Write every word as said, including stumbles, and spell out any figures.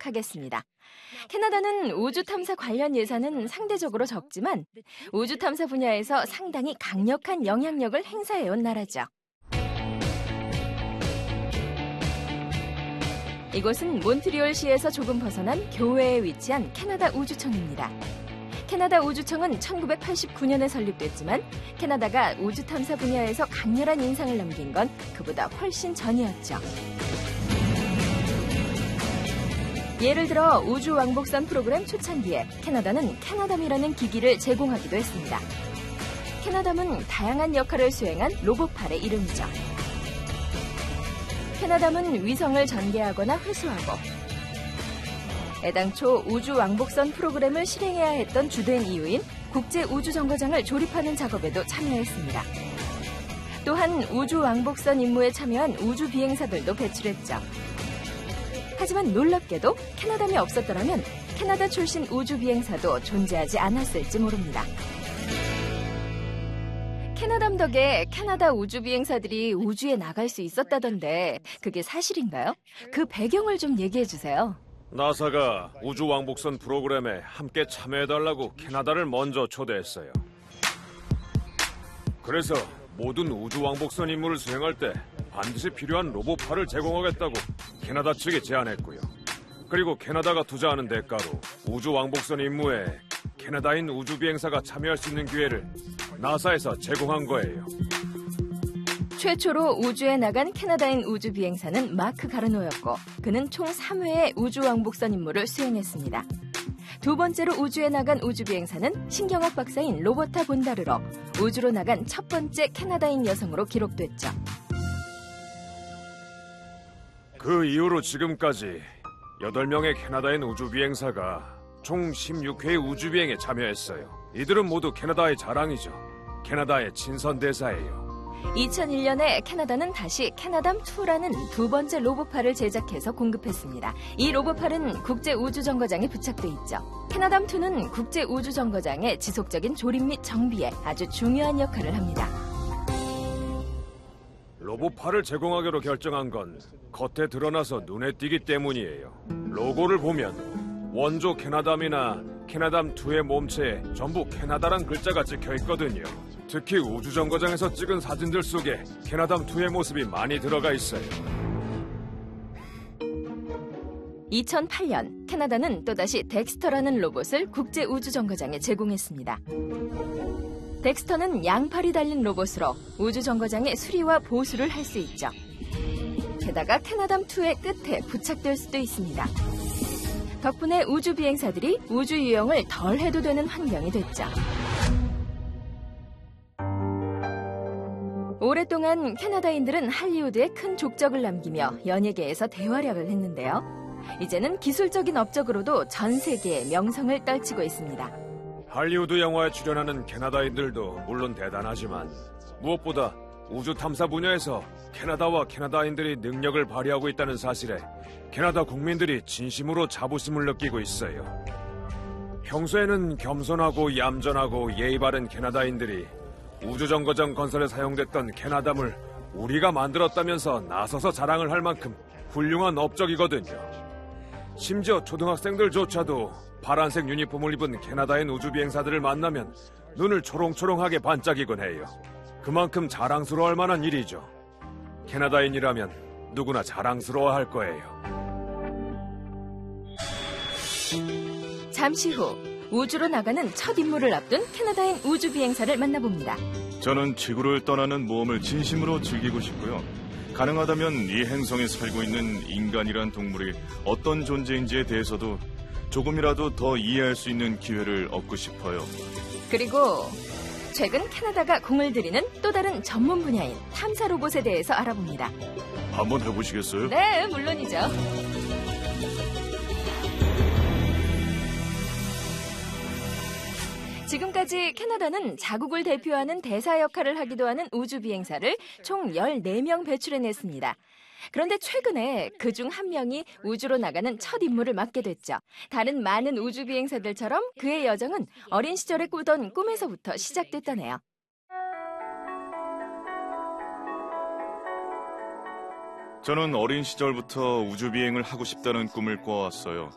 시작하겠습니다. 캐나다는 우주 탐사 관련 예산은 상대적으로 적지만 우주 탐사 분야에서 상당히 강력한 영향력을 행사해온 나라죠. 이곳은 몬트리올시에서 조금 벗어난 교외에 위치한 캐나다 우주청입니다. 캐나다 우주청은 천구백팔십구 년에 설립됐지만 캐나다가 우주 탐사 분야에서 강렬한 인상을 남긴 건 그보다 훨씬 전이었죠. 예를 들어 우주 왕복선 프로그램 초창기에 캐나다는 캐나담이라는 기기를 제공하기도 했습니다. 캐나담은 다양한 역할을 수행한 로봇팔의 이름이죠. 캐나담은 위성을 전개하거나 회수하고 애당초 우주 왕복선 프로그램을 실행해야 했던 주된 이유인 국제우주정거장을 조립하는 작업에도 참여했습니다. 또한 우주 왕복선 임무에 참여한 우주 비행사들도 배출했죠. 하지만 놀랍게도 캐나담이 없었더라면 캐나다 출신 우주 비행사도 존재하지 않았을지 모릅니다. 캐나담 덕에 캐나다 우주 비행사들이 우주에 나갈 수 있었다던데 그게 사실인가요? 그 배경을 좀 얘기해 주세요. 나사가 우주 왕복선 프로그램에 함께 참여해달라고 캐나다를 먼저 초대했어요. 그래서 모든 우주 왕복선 임무를 수행할 때 반드시 필요한 로봇팔을 제공하겠다고 캐나다 측에 제안했고요. 그리고 캐나다가 투자하는 대가로 우주 왕복선 임무에 캐나다인 우주 비행사가 참여할 수 있는 기회를 나사에서 제공한 거예요. 최초로 우주에 나간 캐나다인 우주 비행사는 마크 가르노였고 그는 총 삼 회의 우주 왕복선 임무를 수행했습니다. 두 번째로 우주에 나간 우주 비행사는 신경학 박사인 로버타 본다르로 우주로 나간 첫 번째 캐나다인 여성으로 기록됐죠. 그 이후로 지금까지 여덟 명의 캐나다인 우주 비행사가 총 십육 회의 우주 비행에 참여했어요. 이들은 모두 캐나다의 자랑이죠. 캐나다의 친선대사예요. 이천일 년에 캐나다는 다시 캐나담이라는 두 번째 로봇팔을 제작해서 공급했습니다. 이 로봇팔은 국제우주정거장에 부착돼 있죠. 캐나담이는 국제우주정거장의 지속적인 조립 및 정비에 아주 중요한 역할을 합니다. 로봇팔을 제공하기로 결정한 건 겉에 드러나서 눈에 띄기 때문이에요. 로고를 보면 원조 캐나담이나 캐나담이의 몸체에 전부 캐나다란 글자가 찍혀 있거든요. 특히 우주정거장에서 찍은 사진들 속에 캐나담이의 모습이 많이 들어가 있어요. 이천팔 년 캐나다는 또다시 덱스터라는 로봇을 국제우주정거장에 제공했습니다. 덱스터는 양팔이 달린 로봇으로 우주정거장의 수리와 보수를 할 수 있죠. 게다가 캐나담이의 끝에 부착될 수도 있습니다. 덕분에 우주 비행사들이 우주 유영을 덜 해도 되는 환경이 됐죠. 오랫동안 캐나다인들은 할리우드에 큰 족적을 남기며 연예계에서 대활약을 했는데요. 이제는 기술적인 업적으로도 전 세계에 명성을 떨치고 있습니다. 할리우드 영화에 출연하는 캐나다인들도 물론 대단하지만 무엇보다 우주 탐사 분야에서 캐나다와 캐나다인들이 능력을 발휘하고 있다는 사실에 캐나다 국민들이 진심으로 자부심을 느끼고 있어요. 평소에는 겸손하고 얌전하고 예의 바른 캐나다인들이 우주정거장 건설에 사용됐던 캐나담을 우리가 만들었다면서 나서서 자랑을 할 만큼 훌륭한 업적이거든요. 심지어 초등학생들조차도 파란색 유니폼을 입은 캐나다인 우주비행사들을 만나면 눈을 초롱초롱하게 반짝이곤 해요. 그만큼 자랑스러워할 만한 일이죠. 캐나다인이라면 누구나 자랑스러워할 거예요. 잠시 후 우주로 나가는 첫 임무를 앞둔 캐나다인 우주 비행사를 만나봅니다. 저는 지구를 떠나는 모험을 진심으로 즐기고 싶고요. 가능하다면 이 행성에 살고 있는 인간이란 동물이 어떤 존재인지에 대해서도 조금이라도 더 이해할 수 있는 기회를 얻고 싶어요. 그리고 최근 캐나다가 공을 들이는 또 다른 전문 분야인 탐사 로봇에 대해서 알아봅니다. 한번 해보시겠어요? 네, 물론이죠. 지금까지 캐나다는 자국을 대표하는 대사 역할을 하기도 하는 우주 비행사를 총 열네 명 배출해냈습니다. 그런데 최근에 그중 한 명이 우주로 나가는 첫 임무를 맡게 됐죠. 다른 많은 우주 비행사들처럼 그의 여정은 어린 시절에 꾸던 꿈에서부터 시작됐다네요. 저는 어린 시절부터 우주비행을 하고 싶다는 꿈을 꿔왔어요.